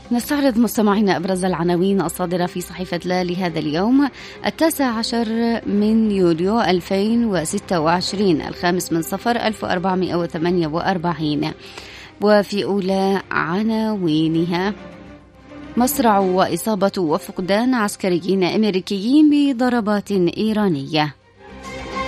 نستعرض مستمعينا أبرز العناوين الصادرة في صحيفة لا لهذا اليوم 19 من يوليو 2026 5 من صفر 1448. وفي أولى عناوينها: مصرع وإصابة وفقدان عسكريين أمريكيين بضربات إيرانية.